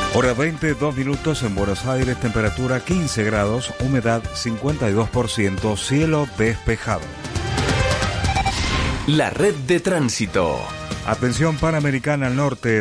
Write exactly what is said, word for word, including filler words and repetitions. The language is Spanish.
Hora veinte, dos minutos en Buenos Aires, temperatura quince grados, humedad cincuenta y dos por ciento, cielo despejado. La red de tránsito. Atención Panamericana al norte.